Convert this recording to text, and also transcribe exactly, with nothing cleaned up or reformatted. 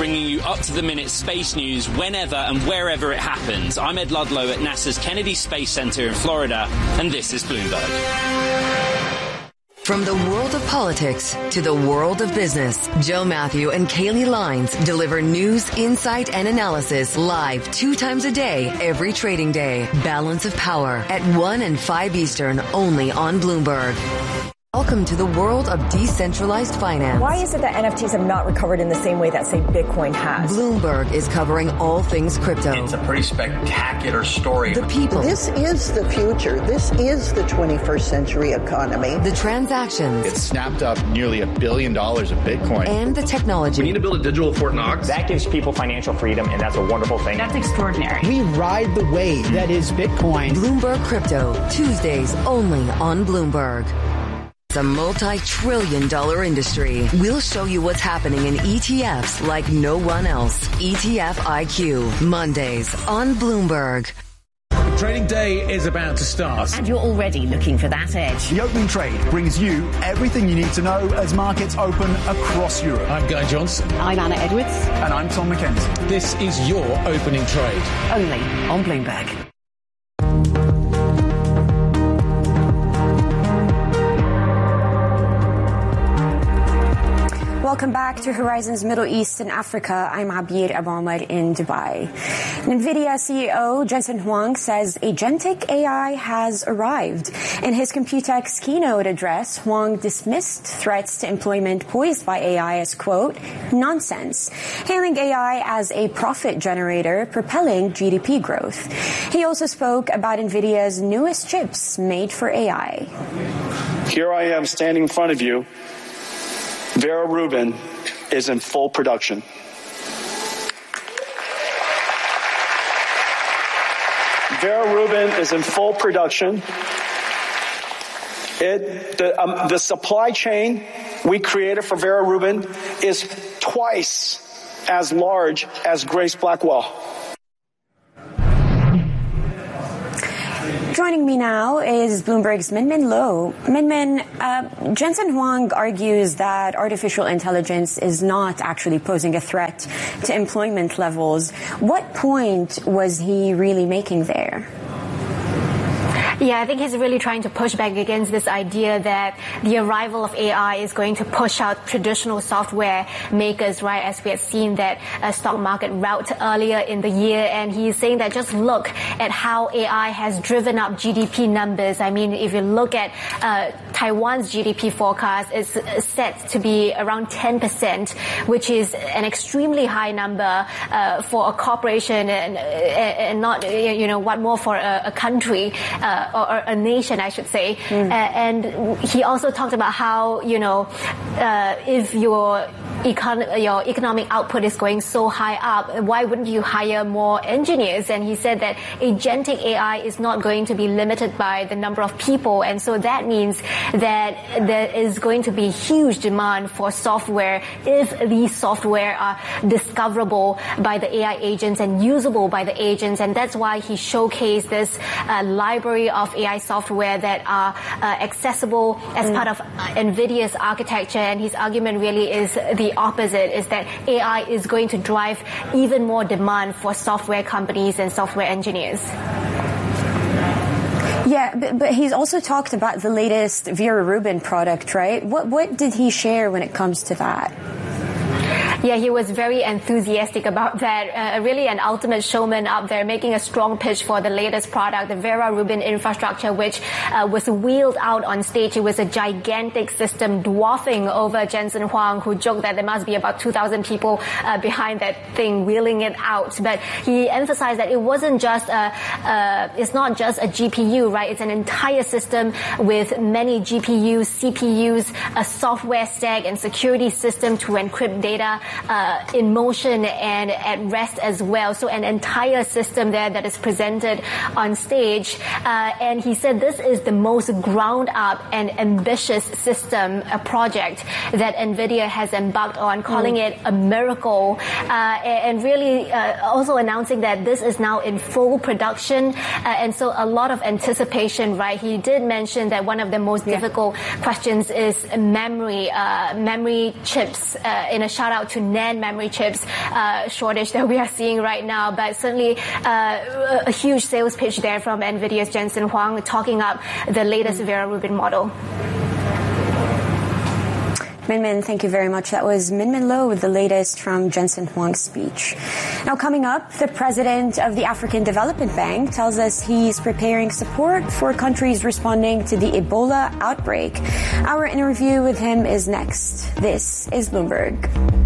bringing you up-to-the-minute space news whenever and wherever it happens. I'm Ed Ludlow at NASA's Kennedy Space Center in Florida, and this is Bloomberg. From the world of politics to the world of business, Joe Matthew and Kaylee Lines deliver news, insight, and analysis live two times a day, every trading day. Balance of Power at one and five Eastern, only on Bloomberg. Welcome to the world of decentralized finance. Why is it that N F Ts have not recovered in the same way that, say, Bitcoin has? Bloomberg is covering all things crypto. It's a pretty spectacular story. The people. This is the future. This is the twenty-first century economy. The transactions. It snapped up nearly a billion dollars of Bitcoin. And the technology. We need to build a digital Fort Knox. That gives people financial freedom, and that's a wonderful thing. That's extraordinary. We ride the wave that is Bitcoin. Bloomberg Crypto, Tuesdays only on Bloomberg. It's a multi-trillion dollar industry. We'll show you what's happening in E T Fs like no one else. E T F I Q, Mondays on Bloomberg. Trading day is about to start. And you're already looking for that edge. The Opening Trade brings you everything you need to know as markets open across Europe. I'm Guy Johnson. I'm Anna Edwards. And I'm Tom McKenzie. This is your Opening Trade. Only on Bloomberg. Welcome back to Horizons Middle East and Africa. I'm Abir Abomar in Dubai. NVIDIA C E O Jensen Huang says agentic A I has arrived. In his Computex keynote address, Huang dismissed threats to employment posed by A I as, quote, nonsense, hailing A I as a profit generator propelling G D P growth. He also spoke about NVIDIA's newest chips made for A I. Here I am standing in front of you. Vera Rubin is in full production. Vera Rubin is in full production. It, the, um, the supply chain we created for Vera Rubin is twice as large as Grace Blackwell. Joining me now is Bloomberg's Minmin Lo. Minmin, uh, Jensen Huang argues that artificial intelligence is not actually posing a threat to employment levels. What point was he really making there? Yeah, I think he's really trying to push back against this idea that the arrival of A I is going to push out traditional software makers, right, as we had seen that uh, stock market rout earlier in the year. And he's saying that just look at how A I has driven up G D P numbers. I mean, if you look at uh, Taiwan's G D P forecast, it's set to be around ten percent, which is an extremely high number uh, for a corporation and, and not, you know, what more for a, a country. Uh, Or a nation, I should say. Mm. Uh, and he also talked about how, you know, uh, if your econ- your economic output is going so high up, why wouldn't you hire more engineers? And he said that agentic A I is not going to be limited by the number of people. And so that means that there is going to be huge demand for software if these software are discoverable by the A I agents and usable by the agents. And that's why he showcased this uh, library of A I software that are uh, accessible as mm. part of uh, NVIDIA's architecture. And his argument really is the opposite, is that A I is going to drive even more demand for software companies and software engineers. Yeah, but, but he's also talked about the latest Vera Rubin product, right? What, what did he share when it comes to that? Yeah, he was very enthusiastic about that. Uh, really an ultimate showman up there, making a strong pitch for the latest product, the Vera Rubin infrastructure, which uh, was wheeled out on stage. It was a gigantic system dwarfing over Jensen Huang, who joked that there must be about two thousand people uh, behind that thing wheeling it out. But he emphasized that it wasn't just a, uh, it's not just a G P U, right? It's an entire system with many G P Us, C P Us, a software stack and security system to encrypt data Uh, in motion and at rest as well. So an entire system there that is presented on stage. Uh, and he said this is the most ground up and ambitious system, a project that NVIDIA has embarked on, calling mm. it a miracle. Uh, and really uh, also announcing that this is now in full production. Uh, and so a lot of anticipation, right? He did mention that one of the most yeah. difficult questions is memory, uh, memory chips, uh, in a shout out to NAND memory chips uh, shortage that we are seeing right now. But certainly uh, a huge sales pitch there from NVIDIA's Jensen Huang talking up the latest mm. Vera Rubin model. Min Min, thank you very much. That was Min Min Lo with the latest from Jensen Huang's speech. Now coming up, the president of the African Development Bank tells us he's preparing support for countries responding to the Ebola outbreak. Our interview with him is next. This is Bloomberg.